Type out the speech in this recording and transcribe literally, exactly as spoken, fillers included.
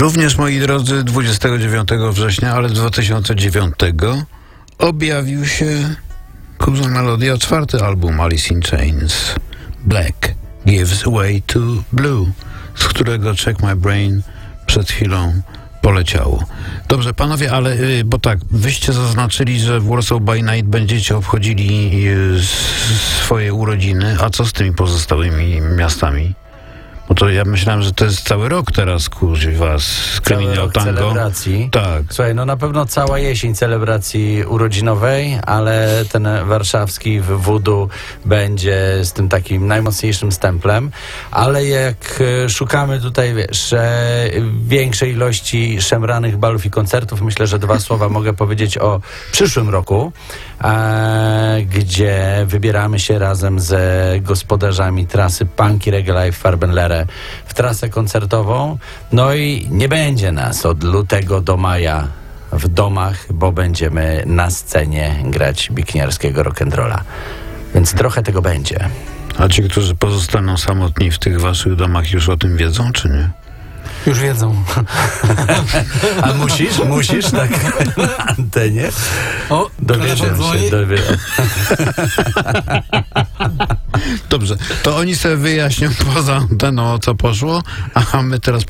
Również, moi drodzy, dwudziestego dziewiątego września, ale dwa tysiące dziewiątego objawił się Kuza Melodia, czwarty album Alice in Chains. Black Gives Way to Blue, z którego Check My Brain przed chwilą poleciało. Dobrze, panowie, ale, bo tak, wyście zaznaczyli, że w Warsaw by Night będziecie obchodzili swoje urodziny, a co z tymi pozostałymi miastami? Bo to ja myślałem, że to jest cały rok teraz, kurwa, z Criminal Tango. Celebracji. Tak. Słuchaj, no na pewno cała jesień celebracji urodzinowej, ale ten warszawski w Voodoo będzie z tym takim najmocniejszym stemplem, ale jak e, szukamy tutaj, wiesz, e, większej ilości szemranych balów i koncertów, myślę, że dwa słowa mogę powiedzieć o przyszłym roku, e, gdzie wybieramy się razem ze gospodarzami trasy Punky Reggae Live Farbenlehre w trasę koncertową. No i nie będzie nas od lutego do maja w domach, bo będziemy na scenie grać bikniarskiego rock'n'rolla. Więc trochę tego będzie. A ci, którzy pozostaną samotni w tych waszych domach, już o tym wiedzą, czy nie? Już wiedzą. A musisz? Musisz tak na antenie? O, dowiedzą się. Dowie... Dobrze, to oni sobie wyjaśnią poza anteną, o co poszło, a my teraz